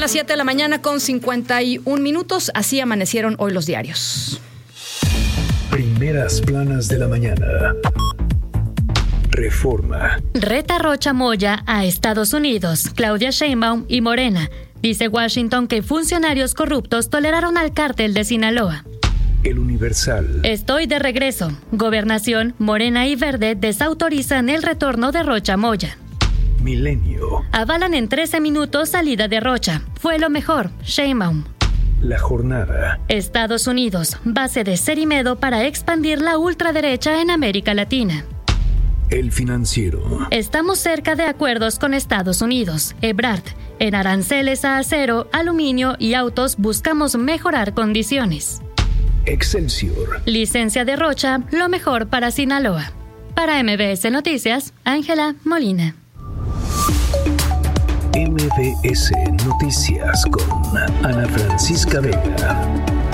las 7 de la mañana con 51 minutos. Así amanecieron hoy los diarios. Primeras planas de la mañana. Reforma. Reta Rocha Moya a Estados Unidos, Claudia Sheinbaum y Morena. Dice Washington que funcionarios corruptos toleraron al cártel de Sinaloa. El Universal. Estoy de regreso. Gobernación, Morena y Verde desautorizan el retorno de Rocha Moya. Milenio. Avalan en 13 minutos salida de Rocha. Fue lo mejor, Sheinbaum. La Jornada. Estados Unidos, base de Cerimedo para expandir la ultraderecha en América Latina. El Financiero. Estamos cerca de acuerdos con Estados Unidos. Ebrard. En aranceles a acero, aluminio y autos buscamos mejorar condiciones. Excelsior. Licencia de Rocha, lo mejor para Sinaloa. Para MBS Noticias, Ángela Molina. MBS Noticias con Ana Francisca Vega.